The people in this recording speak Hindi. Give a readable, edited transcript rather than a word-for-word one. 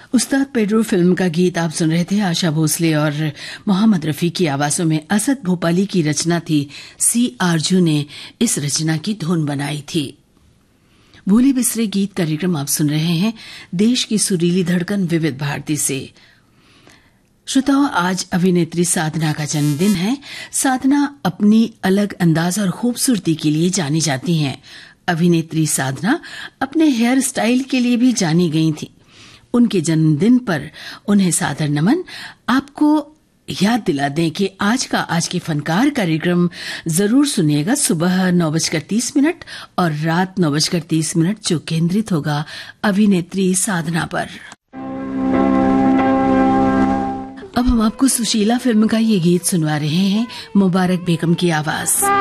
उस्ताद पेड्रो फिल्म का गीत आप सुन रहे थे। आशा भोसले और मोहम्मद रफी की आवाजों में असद भोपाली की रचना थी। सी आरजू ने इस रचना की धुन बनाई थी। भूले बिसरे गीत कार्यक्रम आप सुन रहे हैं देश की सुरीली धड़कन विविध भारती से। श्रोताओं, आज अभिनेत्री साधना का जन्मदिन है। साधना अपनी अलग अंदाज और खूबसूरती के लिए जानी जाती हैं। अभिनेत्री साधना अपने हेयर स्टाइल के लिए भी जानी गई थी। उनके जन्मदिन पर उन्हें सादर नमन। आपको याद दिला दें कि आज के फनकार कार्यक्रम जरूर सुनिएगा सुबह 9:30 और रात 9:30, जो केंद्रित होगा अभिनेत्री साधना पर। अब हम आपको सुशीला फिल्म का ये गीत सुनवा रहे हैं, मुबारक बेगम की आवाज।